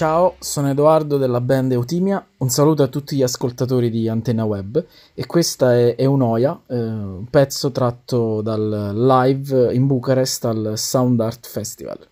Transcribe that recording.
Ciao, sono Edoardo della band Eutimia, un saluto a tutti gli ascoltatori di Antenna Web e questa è Eunoia, un pezzo tratto dal live in Bucarest al Sound Art Festival.